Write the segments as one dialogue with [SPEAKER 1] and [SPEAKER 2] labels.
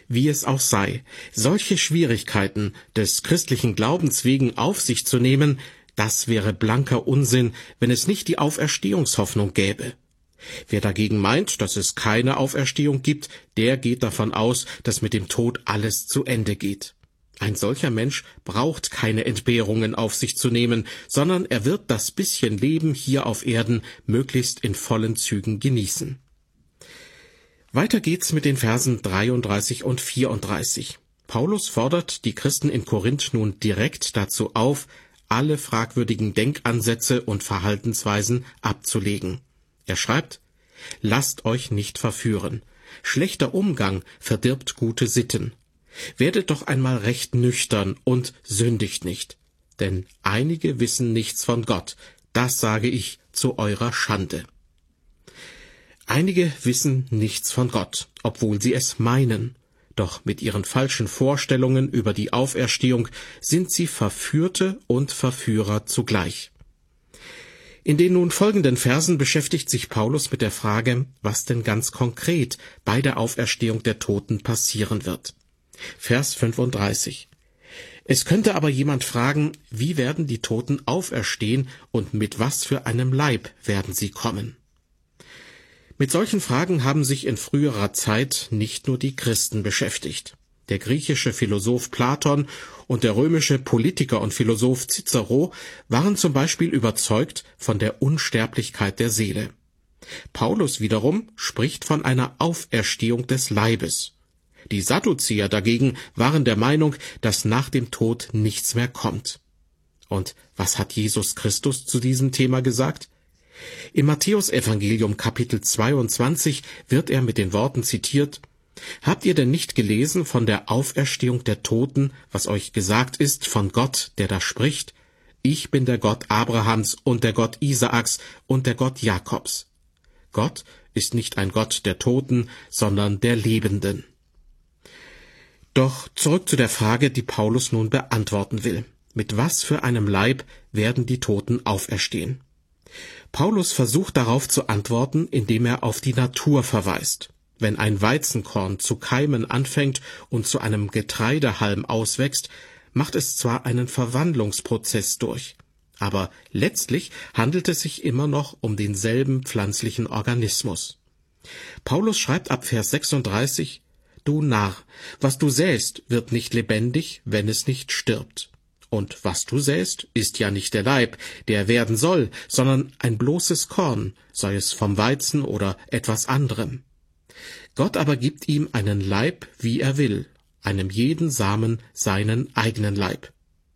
[SPEAKER 1] Wie es auch sei, solche Schwierigkeiten des christlichen Glaubens wegen auf sich zu nehmen, das wäre blanker Unsinn, wenn es nicht die Auferstehungshoffnung gäbe. Wer dagegen meint, dass es keine Auferstehung gibt, der geht davon aus, dass mit dem Tod alles zu Ende geht. Ein solcher Mensch braucht keine Entbehrungen auf sich zu nehmen, sondern er wird das bisschen Leben hier auf Erden möglichst in vollen Zügen genießen. Weiter geht's mit den Versen 33 und 34. Paulus fordert die Christen in Korinth nun direkt dazu auf, alle fragwürdigen Denkansätze und Verhaltensweisen abzulegen. Er schreibt: Lasst euch nicht verführen. Schlechter Umgang verdirbt gute Sitten. Werdet doch einmal recht nüchtern und sündigt nicht. Denn einige wissen nichts von Gott. Das sage ich zu eurer Schande. Einige wissen nichts von Gott, obwohl sie es meinen. Doch mit ihren falschen Vorstellungen über die Auferstehung sind sie Verführte und Verführer zugleich. In den nun folgenden Versen beschäftigt sich Paulus mit der Frage, was denn ganz konkret bei der Auferstehung der Toten passieren wird. Vers 35. Es könnte aber jemand fragen, wie werden die Toten auferstehen und mit was für einem Leib werden sie kommen? Mit solchen Fragen haben sich in früherer Zeit nicht nur die Christen beschäftigt. Der griechische Philosoph Platon und der römische Politiker und Philosoph Cicero waren zum Beispiel überzeugt von der Unsterblichkeit der Seele. Paulus wiederum spricht von einer Auferstehung des Leibes. Die Sadduzier dagegen waren der Meinung, dass nach dem Tod nichts mehr kommt. Und was hat Jesus Christus zu diesem Thema gesagt? Im Matthäusevangelium Kapitel 22 wird er mit den Worten zitiert: Habt ihr denn nicht gelesen von der Auferstehung der Toten, was euch gesagt ist von Gott, der da spricht: Ich bin der Gott Abrahams und der Gott Isaaks und der Gott Jakobs. Gott ist nicht ein Gott der Toten, sondern der Lebenden. Doch zurück zu der Frage, die Paulus nun beantworten will. Mit was für einem Leib werden die Toten auferstehen? Paulus versucht darauf zu antworten, indem er auf die Natur verweist. Wenn ein Weizenkorn zu keimen anfängt und zu einem Getreidehalm auswächst, macht es zwar einen Verwandlungsprozess durch, aber letztlich handelt es sich immer noch um denselben pflanzlichen Organismus. Paulus schreibt ab Vers 36: Du Narr, was du säst, wird nicht lebendig, wenn es nicht stirbt. Und was du säst, ist ja nicht der Leib, der werden soll, sondern ein bloßes Korn, sei es vom Weizen oder etwas anderem. Gott aber gibt ihm einen Leib, wie er will, einem jeden Samen seinen eigenen Leib.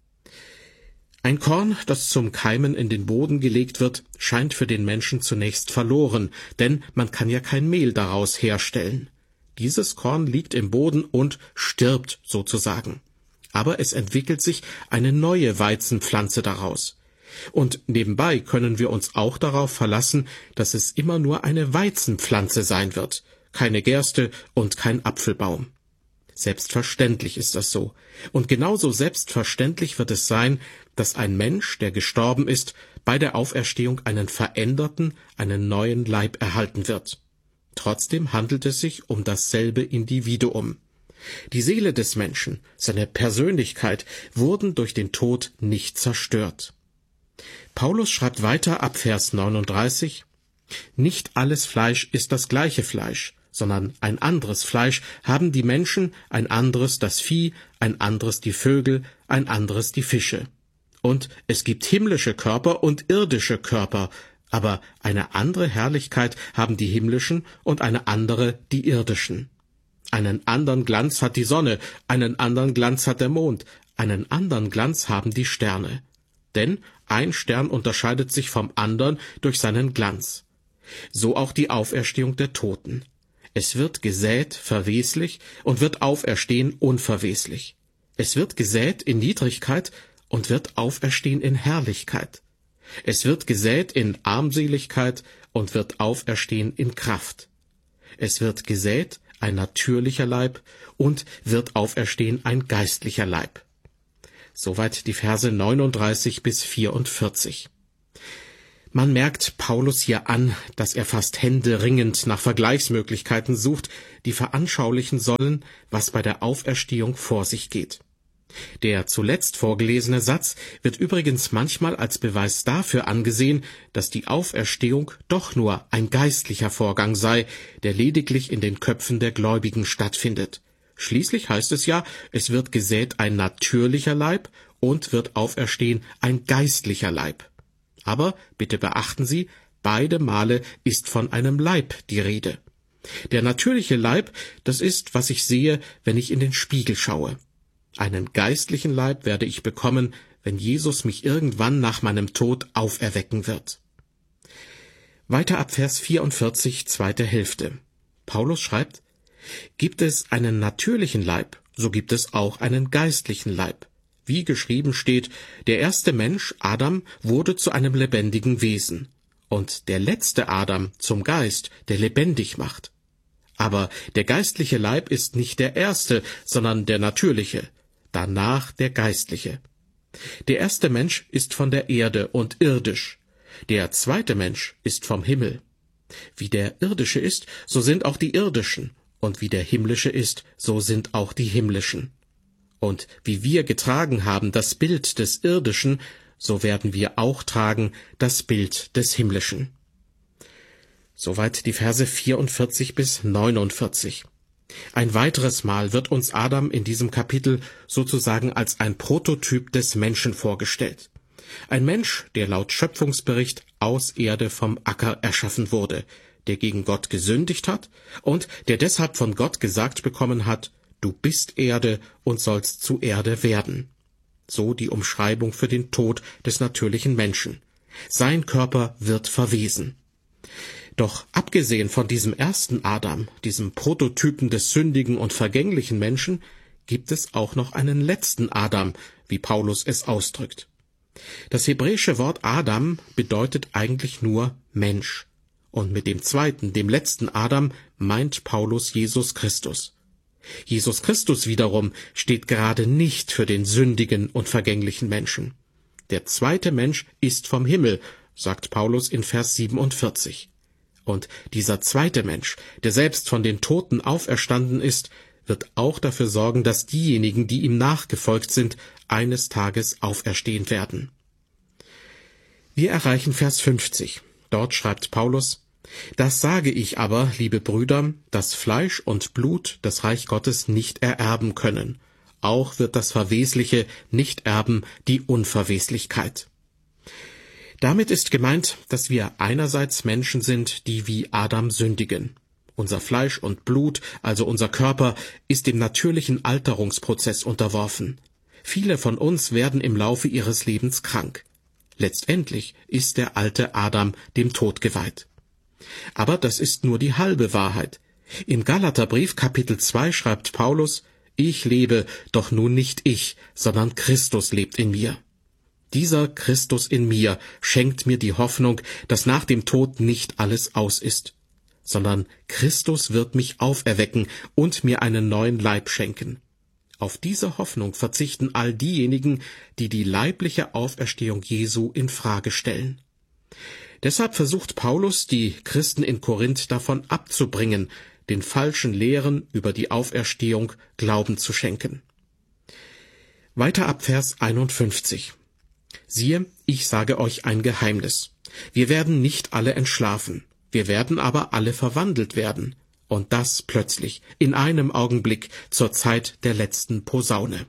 [SPEAKER 1] Ein Korn, das zum Keimen in den Boden gelegt wird, scheint für den Menschen zunächst verloren, denn man kann ja kein Mehl daraus herstellen. Dieses Korn liegt im Boden und stirbt sozusagen. Aber es entwickelt sich eine neue Weizenpflanze daraus. Und nebenbei können wir uns auch darauf verlassen, dass es immer nur eine Weizenpflanze sein wird, keine Gerste und kein Apfelbaum. Selbstverständlich ist das so. Und genauso selbstverständlich wird es sein, dass ein Mensch, der gestorben ist, bei der Auferstehung einen veränderten, einen neuen Leib erhalten wird. Trotzdem handelt es sich um dasselbe Individuum. Die Seele des Menschen, seine Persönlichkeit, wurden durch den Tod nicht zerstört. Paulus schreibt weiter ab Vers 39: Nicht alles Fleisch ist das gleiche Fleisch, sondern ein anderes Fleisch haben die Menschen, ein anderes das Vieh, ein anderes die Vögel, ein anderes die Fische. Und es gibt himmlische Körper und irdische Körper, aber eine andere Herrlichkeit haben die himmlischen und eine andere die irdischen. Einen anderen Glanz hat die Sonne, einen anderen Glanz hat der Mond, einen anderen Glanz haben die Sterne. Denn ein Stern unterscheidet sich vom anderen durch seinen Glanz. So auch die Auferstehung der Toten. Es wird gesät verweslich und wird auferstehen unverweslich. Es wird gesät in Niedrigkeit und wird auferstehen in Herrlichkeit. Es wird gesät in Armseligkeit und wird auferstehen in Kraft. Es wird gesät ein natürlicher Leib und wird auferstehen ein geistlicher Leib. Soweit die Verse 39 bis 44. Man merkt Paulus hier an, dass er fast händeringend nach Vergleichsmöglichkeiten sucht, die veranschaulichen sollen, was bei der Auferstehung vor sich geht. Der zuletzt vorgelesene Satz wird übrigens manchmal als Beweis dafür angesehen, dass die Auferstehung doch nur ein geistlicher Vorgang sei, der lediglich in den Köpfen der Gläubigen stattfindet. Schließlich heißt es ja, es wird gesät ein natürlicher Leib und wird auferstehen ein geistlicher Leib. Aber bitte beachten Sie, beide Male ist von einem Leib die Rede. Der natürliche Leib, das ist, was ich sehe, wenn ich in den Spiegel schaue. Einen geistlichen Leib werde ich bekommen, wenn Jesus mich irgendwann nach meinem Tod auferwecken wird. Weiter ab Vers 44, zweite Hälfte. Paulus schreibt: Gibt es einen natürlichen Leib, so gibt es auch einen geistlichen Leib. Wie geschrieben steht, der erste Mensch, Adam, wurde zu einem lebendigen Wesen, und der letzte Adam zum Geist, der lebendig macht. Aber der geistliche Leib ist nicht der erste, sondern der natürliche, danach der geistliche. Der erste Mensch ist von der Erde und irdisch, der zweite Mensch ist vom Himmel. Wie der irdische ist, so sind auch die irdischen, und wie der himmlische ist, so sind auch die himmlischen. Und wie wir getragen haben das Bild des Irdischen, so werden wir auch tragen das Bild des Himmlischen. Soweit die Verse 44 bis 49. Ein weiteres Mal wird uns Adam in diesem Kapitel sozusagen als ein Prototyp des Menschen vorgestellt. Ein Mensch, der laut Schöpfungsbericht aus Erde vom Acker erschaffen wurde, der gegen Gott gesündigt hat und der deshalb von Gott gesagt bekommen hat: Du bist Erde und sollst zu Erde werden. So die Umschreibung für den Tod des natürlichen Menschen. Sein Körper wird verwesen. Doch abgesehen von diesem ersten Adam, diesem Prototypen des sündigen und vergänglichen Menschen, gibt es auch noch einen letzten Adam, wie Paulus es ausdrückt. Das hebräische Wort Adam bedeutet eigentlich nur Mensch. Und mit dem zweiten, dem letzten Adam, meint Paulus Jesus Christus. Jesus Christus wiederum steht gerade nicht für den sündigen und vergänglichen Menschen. Der zweite Mensch ist vom Himmel, sagt Paulus in Vers 47. Und dieser zweite Mensch, der selbst von den Toten auferstanden ist, wird auch dafür sorgen, dass diejenigen, die ihm nachgefolgt sind, eines Tages auferstehen werden. Wir erreichen Vers 50. Dort schreibt Paulus: Das sage ich aber, liebe Brüder, dass Fleisch und Blut das Reich Gottes nicht ererben können. Auch wird das Verwesliche nicht erben die Unverweslichkeit. Damit ist gemeint, dass wir einerseits Menschen sind, die wie Adam sündigen. Unser Fleisch und Blut, also unser Körper, ist dem natürlichen Alterungsprozess unterworfen. Viele von uns werden im Laufe ihres Lebens krank. Letztendlich ist der alte Adam dem Tod geweiht. Aber das ist nur die halbe Wahrheit. Im Galaterbrief Kapitel 2 schreibt Paulus: Ich lebe, doch nun nicht ich, sondern Christus lebt in mir. Dieser Christus in mir schenkt mir die Hoffnung, dass nach dem Tod nicht alles aus ist, sondern Christus wird mich auferwecken und mir einen neuen Leib schenken. Auf diese Hoffnung verzichten all diejenigen, die die leibliche Auferstehung Jesu in Frage stellen. Deshalb versucht Paulus, die Christen in Korinth davon abzubringen, den falschen Lehren über die Auferstehung Glauben zu schenken. Weiter ab Vers 51. Siehe, ich sage euch ein Geheimnis. Wir werden nicht alle entschlafen, wir werden aber alle verwandelt werden, und das plötzlich, in einem Augenblick, zur Zeit der letzten Posaune.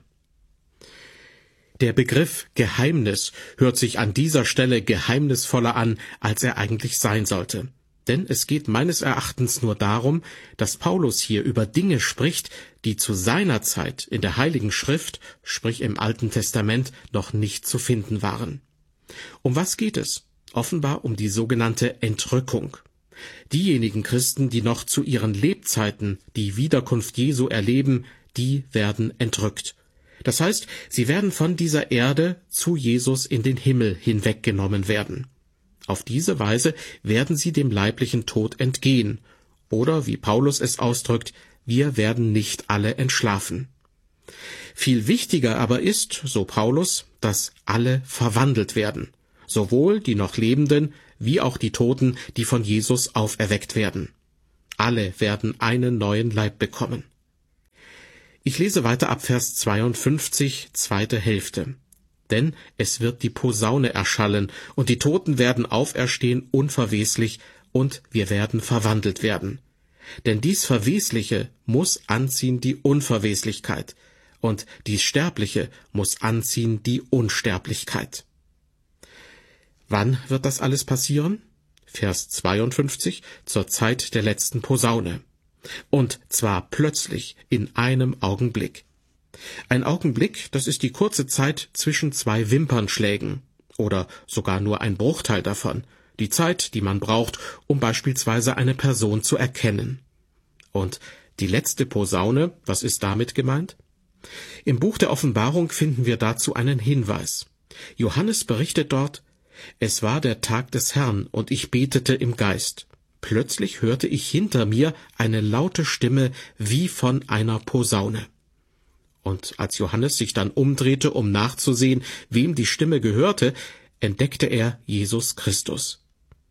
[SPEAKER 1] Der Begriff Geheimnis hört sich an dieser Stelle geheimnisvoller an, als er eigentlich sein sollte. Denn es geht meines Erachtens nur darum, dass Paulus hier über Dinge spricht, die zu seiner Zeit in der Heiligen Schrift, sprich im Alten Testament, noch nicht zu finden waren. Um was geht es? Offenbar um die sogenannte Entrückung. Diejenigen Christen, die noch zu ihren Lebzeiten die Wiederkunft Jesu erleben, die werden entrückt. Das heißt, sie werden von dieser Erde zu Jesus in den Himmel hinweggenommen werden. Auf diese Weise werden sie dem leiblichen Tod entgehen. Oder, wie Paulus es ausdrückt, wir werden nicht alle entschlafen. Viel wichtiger aber ist, so Paulus, dass alle verwandelt werden. Sowohl die noch Lebenden, wie auch die Toten, die von Jesus auferweckt werden. Alle werden einen neuen Leib bekommen. Ich lese weiter ab Vers 52, zweite Hälfte. Denn es wird die Posaune erschallen, und die Toten werden auferstehen unverweslich, und wir werden verwandelt werden. Denn dies Verwesliche muss anziehen die Unverweslichkeit, und dies Sterbliche muss anziehen die Unsterblichkeit. Wann wird das alles passieren? Vers 52, zur Zeit der letzten Posaune. Und zwar plötzlich, in einem Augenblick. Ein Augenblick, das ist die kurze Zeit zwischen zwei Wimpernschlägen, oder sogar nur ein Bruchteil davon, die Zeit, die man braucht, um beispielsweise eine Person zu erkennen. Und die letzte Posaune, was ist damit gemeint? Im Buch der Offenbarung finden wir dazu einen Hinweis. Johannes berichtet dort: Es war der Tag des Herrn, und ich betete im Geist. Plötzlich hörte ich hinter mir eine laute Stimme wie von einer Posaune. Und als Johannes sich dann umdrehte, um nachzusehen, wem die Stimme gehörte, entdeckte er Jesus Christus.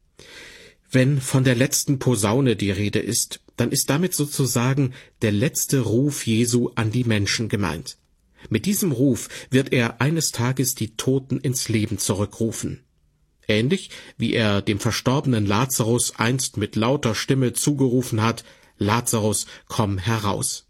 [SPEAKER 1] Wenn von der letzten Posaune die Rede ist, dann ist damit sozusagen der letzte Ruf Jesu an die Menschen gemeint. Mit diesem Ruf wird er eines Tages die Toten ins Leben zurückrufen. Ähnlich wie er dem verstorbenen Lazarus einst mit lauter Stimme zugerufen hat: Lazarus, komm heraus.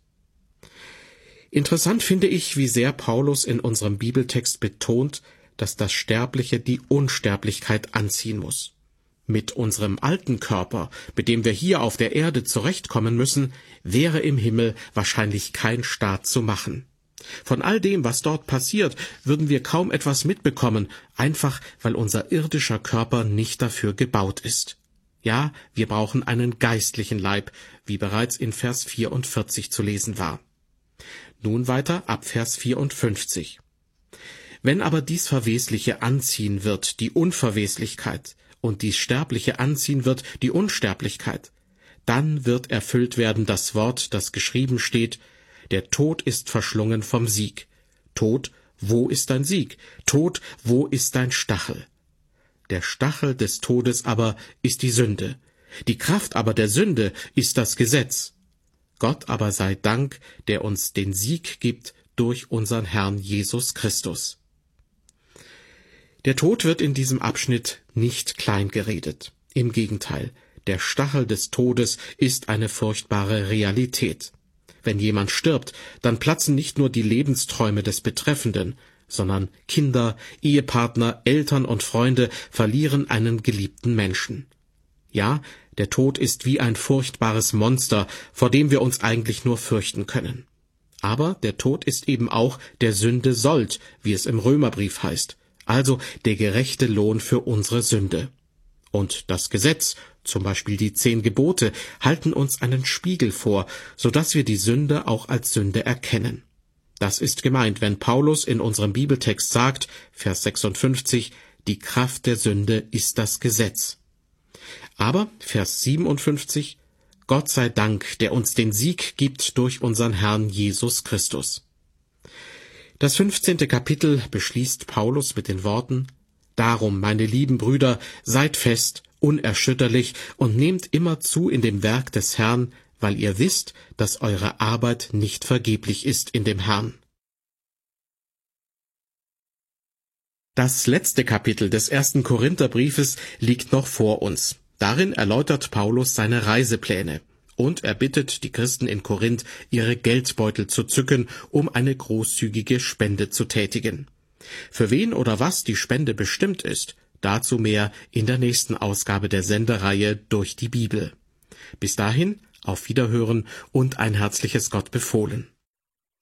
[SPEAKER 1] Interessant finde ich, wie sehr Paulus in unserem Bibeltext betont, dass das Sterbliche die Unsterblichkeit anziehen muss. Mit unserem alten Körper, mit dem wir hier auf der Erde zurechtkommen müssen, wäre im Himmel wahrscheinlich kein Staat zu machen. Von all dem, was dort passiert, würden wir kaum etwas mitbekommen, einfach weil unser irdischer Körper nicht dafür gebaut ist. Ja, wir brauchen einen geistlichen Leib, wie bereits in Vers 44 zu lesen war. Nun weiter ab Vers 54. Wenn aber dies Verwesliche anziehen wird, die Unverweslichkeit, und dies Sterbliche anziehen wird, die Unsterblichkeit, dann wird erfüllt werden das Wort, das geschrieben steht: Der Tod ist verschlungen vom Sieg. Tod, wo ist dein Sieg? Tod, wo ist dein Stachel? Der Stachel des Todes aber ist die Sünde. Die Kraft aber der Sünde ist das Gesetz. Gott aber sei Dank, der uns den Sieg gibt durch unseren Herrn Jesus Christus. Der Tod wird in diesem Abschnitt nicht klein geredet. Im Gegenteil, der Stachel des Todes ist eine furchtbare Realität. Wenn jemand stirbt, dann platzen nicht nur die Lebensträume des Betreffenden, sondern Kinder, Ehepartner, Eltern und Freunde verlieren einen geliebten Menschen. Ja, der Tod ist wie ein furchtbares Monster, vor dem wir uns eigentlich nur fürchten können. Aber der Tod ist eben auch der Sünde Sold, wie es im Römerbrief heißt, also der gerechte Lohn für unsere Sünde. Und das Gesetz, zum Beispiel die 10 Gebote, halten uns einen Spiegel vor, sodass wir die Sünde auch als Sünde erkennen. Das ist gemeint, wenn Paulus in unserem Bibeltext sagt, Vers 56, die Kraft der Sünde ist das Gesetz. Aber, Vers 57, Gott sei Dank, der uns den Sieg gibt durch unseren Herrn Jesus Christus. Das 15. Kapitel beschließt Paulus mit den Worten: Darum, meine lieben Brüder, seid fest, unerschütterlich und nehmt immer zu in dem Werk des Herrn, weil ihr wisst, dass eure Arbeit nicht vergeblich ist in dem Herrn. Das letzte Kapitel des 1. Korintherbriefes liegt noch vor uns. Darin erläutert Paulus seine Reisepläne. Und er bittet die Christen in Korinth, ihre Geldbeutel zu zücken, um eine großzügige Spende zu tätigen. Für wen oder was die Spende bestimmt ist, dazu mehr in der nächsten Ausgabe der Sendereihe Durch die Bibel. Bis dahin, auf Wiederhören und ein herzliches Gott befohlen.